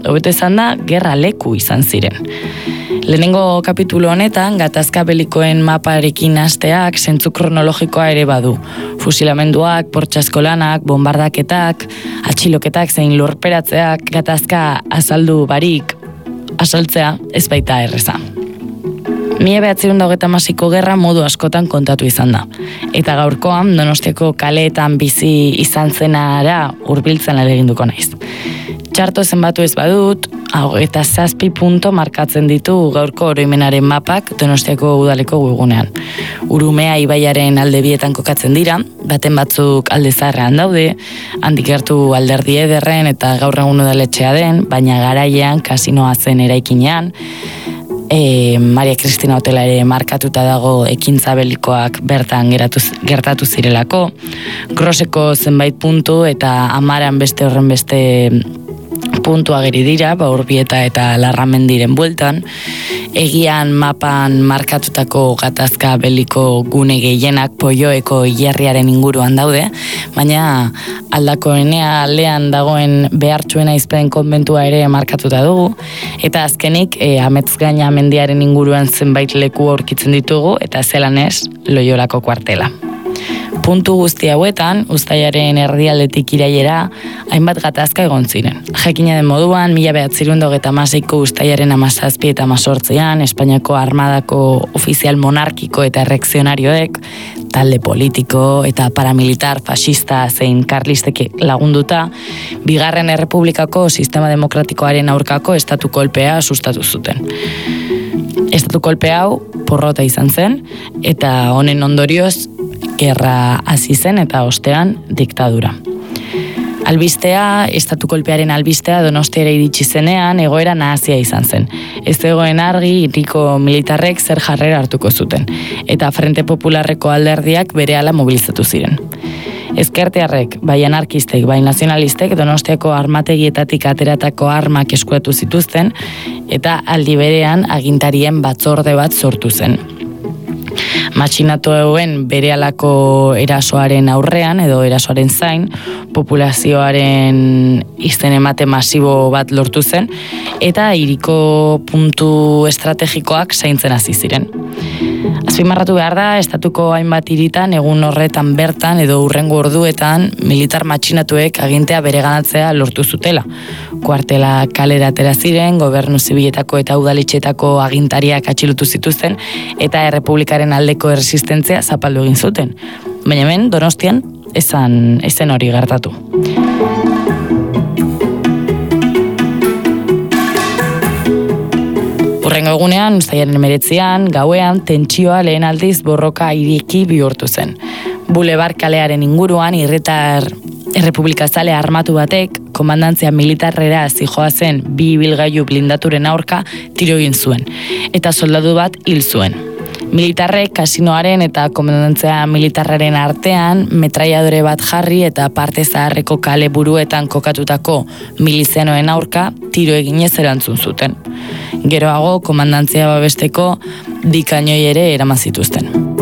hobeto izan da, gerra leku izan ziren. Lehenengo kapitulu honetan, gatazka belikoen maparekin hasteak zentzu kronologikoa ere badu. Fusilamenduak, bortxasko lanak, bombardaketak, atxiloketak zein lurperatzeak, gatazka azaldu barik, asaltzea ez baita erreza. 1930ko gerra modu askotan kontatu izan da. Eta gaurkoan Donostiako kaleetan bizi izan zenara hurbiltzen ahaleginduko naiz. Txarto zenbatu ez badut, 27 punto markatzen ditu gaurko oroimenaren mapak Donostiako udaleko webgunean. Urumea ibaiaren alde bietan kokatzen dira, baten batzuk alde zaharrean daude, handik gertu Alderdi Ederren eta gaur egun udaletxea den, baina garailean kasinoa zen eraikinean, Maria Cristina hotela ere markatuta dago ekintza belikoak bertan gertatu zirelako, Groseko zenbait puntu eta Amaran beste horren beste puntu ageri dira, Urbieta eta Larramendiren bueltan, egian mapan markatutako gatazka beliko gune gehienak Poioeko hilerriaren inguruan daude, baina Aldakoenea aldean dagoen behartsuena izpen konbentua ere markatuta dugu, eta azkenik Ametzgaina mendiaren inguruan zenbait leku aurkitzen ditugu, eta zelan ez, Loiolako kuartela. Puntu guzti hauetan, uztailaren erdialdetik irailera, hainbat gatazka egon ziren. Jakina den moduan, 1936ko uztailaren 17 eta 18an, Espainiako Armadako ofizial monarkiko eta errekzionarioek, talde politiko eta paramilitar fascista zein karlistek lagunduta, Bigarren Errepublikako sistema demokratikoaren aurkako estatu kolpea sustatu zuten. Estatu kolpe hau porrota izan zen, eta honen ondorioz, gerra hasi zen eta ostean diktadura. Albistea, estatu kolpearen albistea Donostiara iritsi zenean egoera nahazia izan zen. Ez zegoen argi hiriko militarrek zer jarrera hartuko zuten, eta Frente Popularreko alderdiak berehala mobilizatu ziren. Ezkertiarrek, bai anarkistek, bai nazionalistek Donostiako armategietatik ateratako armak eskuratu zituzten, eta aldi berean agintarien batzorde bat sortu zen. Matxinatueuen berehalako erasoaren aurrean edo erasoaren zain, populazioaren izen emate masibo bat lortu zen, eta hiriko puntu estrategikoak zaintzen hasi ziren. Azpimarratu behar da, estatuko hainbat hiritan egun horretan bertan edo hurrengo orduetan militar matxinatuek agintea bereganatzea lortu zutela. Kuartela kalera atera ziren, gobernu zibiletako eta udaletxetako agintariak atxilotu zituzten eta errepublikaren aldeko erresistentzia zapaldu egin zuten. Baina hemen Donostian ezen hori gertatu. Hurrengo egunean, uztailaren 19an, gauean, tentsioa lehen aldiz borroka ireki bihurtu zen. Bulebar kalearen inguruan, irritar errepublikazale armatu batek, komandantzia militarrera zijoa zen 2 ibilgailu blindaturen aurka tiro egin zuen, eta soldadu bat hil zuen. Militarrek kasinoaren eta komandantzia militarraren artean metraiadore bat jarri eta parte zaharreko kale buruetan kokatutako milizianoen aurka tiro eginez erantzun zuten. Geroago komandantzia babesteko dikainoi ere eraman zituzten.